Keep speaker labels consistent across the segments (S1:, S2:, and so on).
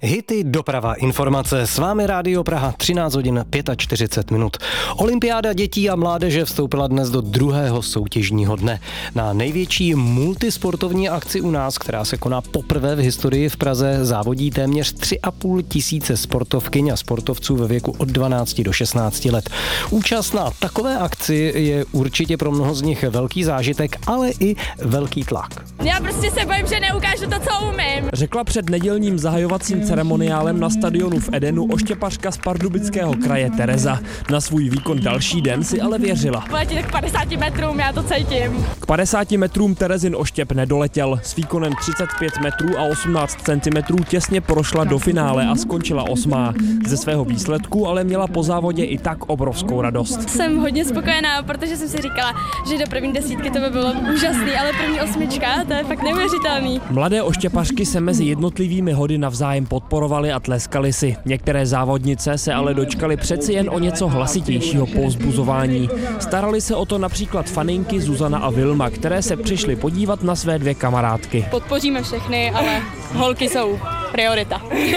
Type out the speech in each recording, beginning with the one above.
S1: Hity, doprava, informace. S vámi Rádio Praha, 13 hodin 45 minut. Olympiáda dětí a mládeže vstoupila dnes do druhého soutěžního dne. Na největší multisportovní akci u nás, která se koná poprvé v historii v Praze, závodí téměř 3,5 tisíce sportovkyň a sportovců ve věku od 12 do 16 let. Účast na takové akci je určitě pro mnoho z nich velký zážitek, ale i velký tlak.
S2: Já prostě se bojím, že neukážu to, co umím.
S3: Řekla před nedělním zahajovacím ceremoniálem na stadionu v Edenu oštěpařka z Pardubického kraje Tereza. Na svůj výkon další den si ale věřila.
S2: Poletí tak 50 metrům, já to cítím.
S3: K 50 metrům Terezin oštěp nedoletěl. S výkonem 35 metrů a 18 cm těsně prošla do finále a skončila 8. Ze svého výsledku ale měla po závodě i tak obrovskou radost.
S2: Jsem hodně spokojená, protože jsem si říkala, že do první desítky to by bylo úžasný, ale první 8, to je fakt neuvěřitelný.
S3: Mladé oštěpařky se mezi jednotlivými hody navzájem podporovaly a tleskali si. Některé závodnice se ale dočkaly přeci jen o něco hlasitějšího povzbuzování. Starali se o to například faninky Zuzana a Vilma, které se přišly podívat na své dvě kamarádky.
S2: Podpoříme všechny, ale holky jsou priorita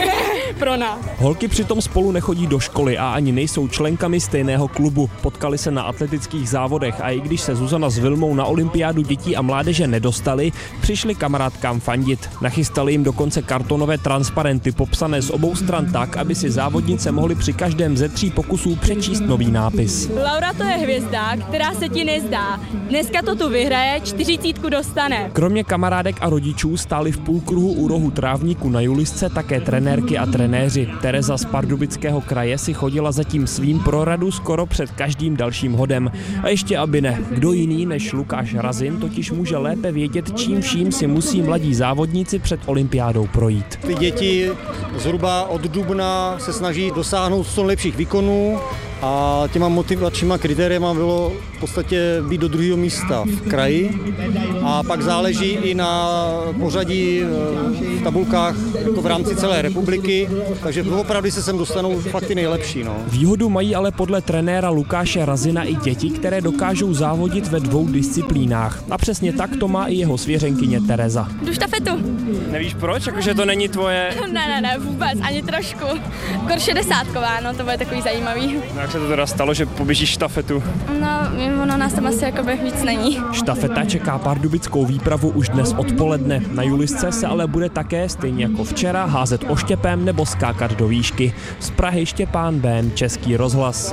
S2: pro nás.
S3: Holky přitom spolu nechodí do školy a ani nejsou členkami stejného klubu. Potkali se na atletických závodech a i když se Zuzana s Vilmou na olympiádu dětí a mládeže nedostali, přišli kamarádkám fandit. Nachystali jim dokonce kartonové transparenty popsané z obou stran tak, aby si závodnice mohly při každém ze 3 pokusů přečíst nový nápis.
S2: Laura to je hvězda, která se ti nezdá. Dneska to tu vyhraje, 40 dostane.
S3: Kromě kamarádek a rodičů stáli v půlkruhu u rohu trávníku na Julisce také trenérky a trenéři. Tereza z Pardubického kraje si chodila zatím svým pro radu skoro před každým dalším hodem. A ještě aby ne, kdo jiný než Lukáš Razin totiž může lépe vědět, čím vším si musí mladí závodníci před olympiádou projít.
S4: Ty děti zhruba od dubna se snaží dosáhnout co nejlepších výkonů a těma motivačníma kritériema bylo v podstatě být do 2. místa v kraji a pak záleží i na pořadí v tabulkách jako v rámci celé republiky, takže opravdu se sem dostanou fakt ty nejlepší. No.
S3: Výhodu mají ale podle trenéra Lukáše Razina i děti, které dokážou závodit ve 2 disciplínách. A přesně tak to má i jeho svěřenkyně Tereza.
S2: Jdu štafetu.
S3: Nevíš proč? Jakože to není tvoje?
S2: Ne, vůbec, ani trošku. Kor 60ková, no to bude takový zajímavý.
S3: Jak se to teda stalo, že poběžíš štafetu?
S2: No, ono nás tam asi jakoby víc není.
S3: Štafeta čeká pardubickou výpravu už dnes odpoledne. Na Julisce se ale bude také, stejně jako včera, házet oštěpem nebo skákat do výšky. Z Prahy Štěpán Bén, Český rozhlas.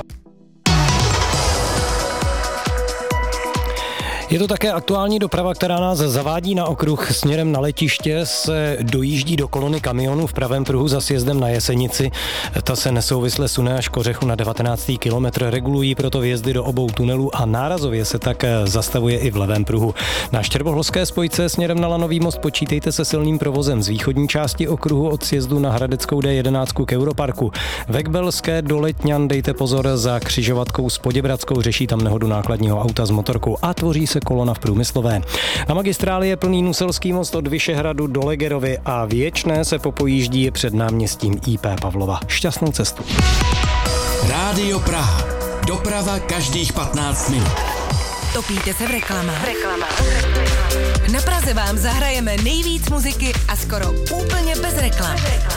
S1: Je to také aktuální doprava, která nás zavádí na okruh směrem na letiště, se dojíždí do kolony kamionů v pravém pruhu za sjezdem na Jesenici. Ta se nesouvisle sune až k Ořechu na 19. kilometr. Regulují proto vjezdy do obou tunelů a nárazově se tak zastavuje i v levém pruhu. Na Štěrboholské spojce směrem na Lanový most počítejte se silným provozem z východní části okruhu od sjezdu na Hradeckou D11 k Europarku. Ve Kbelské do Letňan dejte pozor za křižovatkou s Poděbradskou, řeší tam nehodu nákladního auta s motorkou a tvoří se kolona v Průmyslové. Na magistráli je plný Nuselský most od Vyšehradu do Legerovy a Věčné se popojíždí před náměstím IP Pavlova. Šťastnou cestu.
S5: Rádio Praha. Doprava každých 15 minut.
S6: Topíte se v reklamách? Na Praze vám zahrajeme nejvíc muziky a skoro úplně bez reklam.